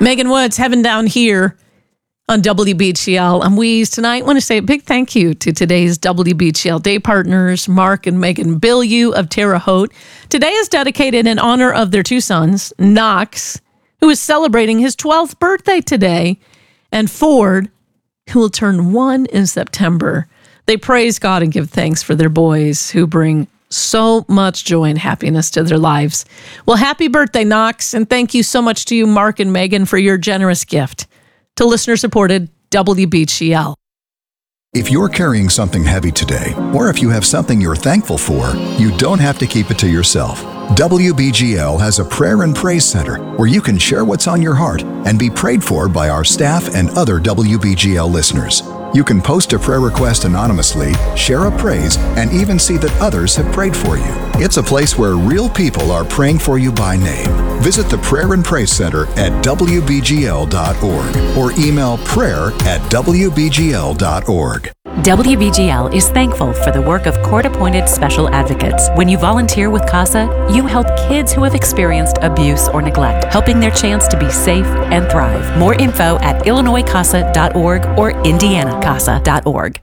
Megan Woods, Heaven Down Here on WBGL. I'm Weeze tonight. I want to say a big thank you to today's WBGL day partners, Mark and Megan Bilyeu of Terre Haute. Today is dedicated in honor of their two sons, Knox, who is celebrating his 12th birthday today, and Ford, who will turn 1 in September. They praise God and give thanks for their boys who bring so much joy and happiness to their lives. Well, happy birthday, Knox, and thank you so much to you, Mark and Megan, for your generous gift to listener-supported WBGL. If you're carrying something heavy today, or if you have something you're thankful for, you don't have to keep it to yourself. WBGL has a prayer and praise center where you can share what's on your heart and be prayed for by our staff and other WBGL listeners. You can post a prayer request anonymously, share a praise, and even see that others have prayed for you. It's a place where real people are praying for you by name. Visit the Prayer and Praise Center at WBGL.org or email prayer@WBGL.org. WBGL is thankful for the work of court-appointed special advocates. When you volunteer with CASA, you help kids who have experienced abuse or neglect, helping their chance to be safe and thrive. More info at IllinoisCASA.org or IndianaCASA.org.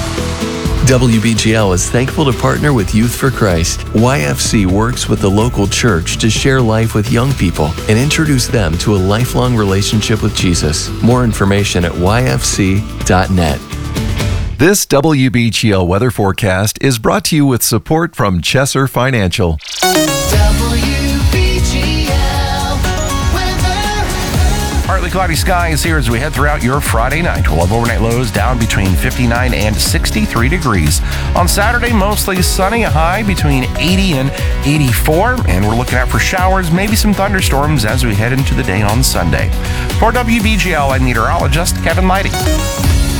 WBGL is thankful to partner with Youth for Christ. YFC works with the local church to share life with young people and introduce them to a lifelong relationship with Jesus. More information at YFC.net. This WBGL weather forecast is brought to you with support from Chesser Financial. Partly cloudy skies here as we head throughout your Friday night. We'll have overnight lows down between 59 and 63 degrees. On Saturday, mostly sunny, a high between 80 and 84. And we're looking out for showers, maybe some thunderstorms as we head into the day on Sunday. For WBGL, I'm meteorologist Kevin Leidy.